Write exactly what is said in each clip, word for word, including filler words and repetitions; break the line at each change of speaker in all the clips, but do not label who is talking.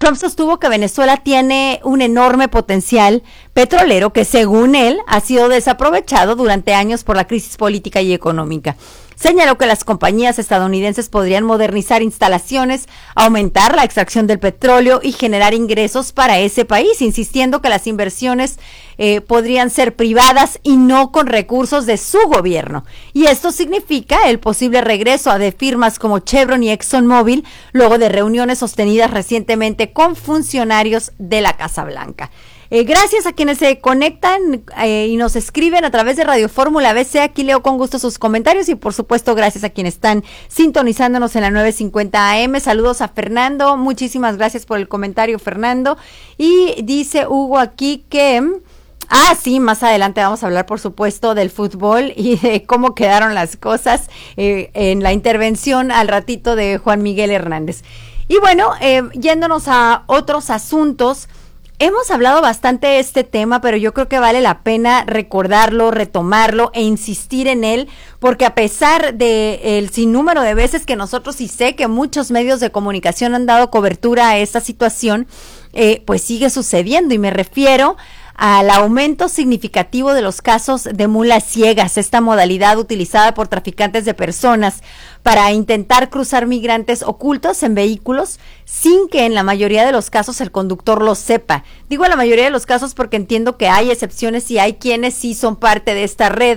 Trump sostuvo que Venezuela tiene un enorme potencial petrolero que, según él, ha sido desaprovechado durante años por la crisis política y económica. Señaló que las compañías estadounidenses podrían modernizar instalaciones, aumentar la extracción del petróleo y generar ingresos para ese país, insistiendo que las inversiones eh, podrían ser privadas y no con recursos de su gobierno. Y esto significa el posible regreso de firmas como Chevron y ExxonMobil, luego de reuniones sostenidas recientemente con funcionarios de la Casa Blanca. Eh, gracias a quienes se conectan eh, y nos escriben a través de Radio Fórmula B C. Aquí leo con gusto sus comentarios y por supuesto gracias a quienes están sintonizándonos en la nueve cincuenta A M. Saludos a Fernando, muchísimas gracias por el comentario, Fernando. Y dice Hugo aquí que... Ah, sí, más adelante vamos a hablar, por supuesto, del fútbol y de cómo quedaron las cosas eh, en la intervención al ratito de Juan Miguel Hernández. Y bueno, eh, yéndonos a otros asuntos, hemos hablado bastante de este tema, pero yo creo que vale la pena recordarlo, retomarlo e insistir en él, porque a pesar de el sinnúmero de veces que nosotros, y sé que muchos medios de comunicación han dado cobertura a esta situación, eh, pues sigue sucediendo, y me refiero al aumento significativo de los casos de mulas ciegas, esta modalidad utilizada por traficantes de personas para intentar cruzar migrantes ocultos en vehículos sin que en la mayoría de los casos el conductor lo sepa. Digo en la mayoría de los casos porque entiendo que hay excepciones y hay quienes sí son parte de esta red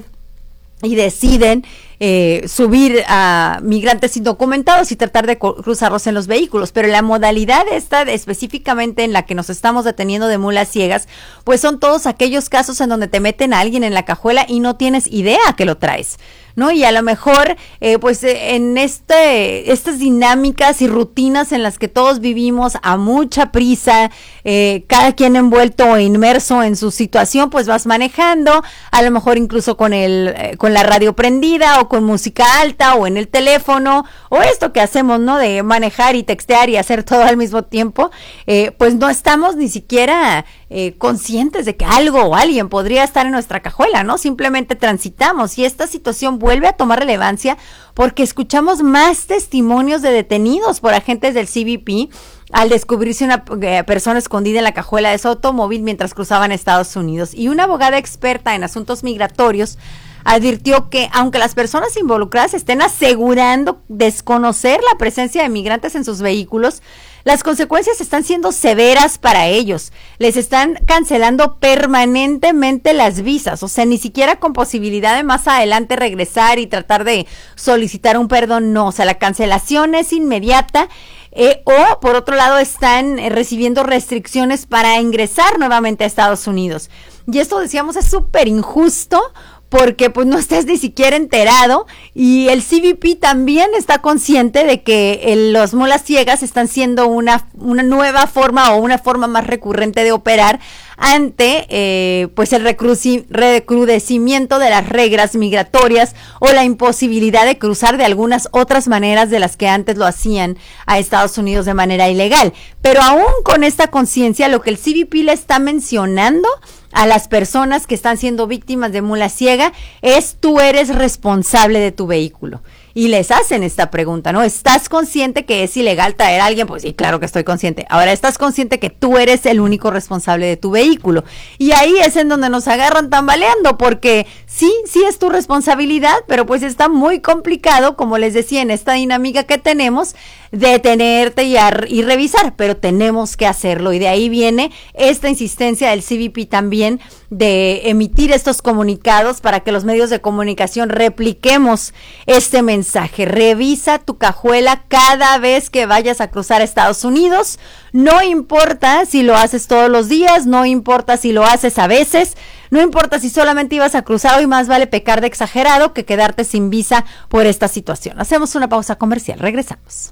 y deciden eh, subir a migrantes indocumentados y tratar de cruzarlos en los vehículos, pero la modalidad esta específicamente en la que nos estamos deteniendo de mulas ciegas, pues son todos aquellos casos en donde te meten a alguien en la cajuela y no tienes idea que lo traes, ¿no? Y a lo mejor, eh, pues eh, en este, estas dinámicas y rutinas en las que todos vivimos a mucha prisa, eh, cada quien envuelto o inmerso en su situación, pues vas manejando, a lo mejor incluso con el, eh, con la radio prendida o con música alta o en el teléfono, o esto que hacemos, ¿no? De manejar y textear y hacer todo al mismo tiempo, eh, pues no estamos ni siquiera eh, conscientes de que algo o alguien podría estar en nuestra cajuela, ¿no? Simplemente transitamos y esta situación vuelve a tomar relevancia porque escuchamos más testimonios de detenidos por agentes del C B P al descubrirse una eh, persona escondida en la cajuela de su automóvil mientras cruzaban Estados Unidos. Y una abogada experta en asuntos migratorios advirtió que aunque las personas involucradas estén asegurando desconocer la presencia de migrantes en sus vehículos, las consecuencias están siendo severas para ellos. Les están cancelando permanentemente las visas, o sea, ni siquiera con posibilidad de más adelante regresar y tratar de solicitar un perdón, no, o sea, la cancelación es inmediata. Eh, o por otro lado están eh, recibiendo restricciones para ingresar nuevamente a Estados Unidos. Y esto, decíamos, es súper injusto porque pues no estás ni siquiera enterado y el C B P también está consciente de que el, los mulas ciegas están siendo una, una nueva forma o una forma más recurrente de operar ante eh, pues el recruci- recrudecimiento de las reglas migratorias o la imposibilidad de cruzar de algunas otras maneras de las que antes lo hacían a Estados Unidos de manera ilegal. Pero aún con esta conciencia, lo que el C B P le está mencionando a las personas que están siendo víctimas de mula ciega es: tú eres responsable de tu vehículo. Y les hacen esta pregunta, ¿no? ¿Estás consciente que es ilegal traer a alguien? Pues sí, claro que estoy consciente. Ahora, ¿estás consciente que tú eres el único responsable de tu vehículo? Y ahí es en donde nos agarran tambaleando, porque sí, sí es tu responsabilidad, pero pues está muy complicado, como les decía, en esta dinámica que tenemos, detenerte y, ar- y revisar, pero tenemos que hacerlo. Y de ahí viene esta insistencia del C B P también de emitir estos comunicados para que los medios de comunicación repliquemos este mensaje. Revisa tu cajuela cada vez que vayas a cruzar Estados Unidos. No importa si lo haces todos los días, no importa si lo haces a veces, no importa si solamente ibas a cruzar. Hoy más vale pecar de exagerado que quedarte sin visa por esta situación. Hacemos una pausa comercial, regresamos.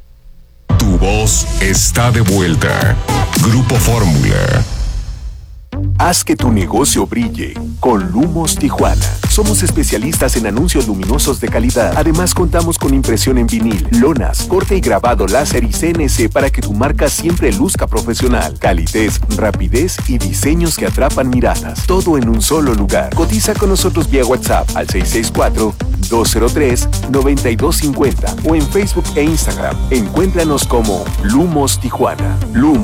Tu voz está de vuelta. Grupo Fórmula.
Haz que tu negocio brille con Lumos Tijuana. Somos especialistas en anuncios luminosos de calidad. Además, contamos con impresión en vinil, lonas, corte y grabado láser y C N C para que tu marca siempre luzca profesional. Calidez, rapidez y diseños que atrapan miradas. Todo en un solo lugar. Cotiza con nosotros vía WhatsApp al seis seis cuatro, dos cero tres, nueve dos cinco cero o en Facebook e Instagram. Encuéntranos como Lumos Tijuana. Lumos.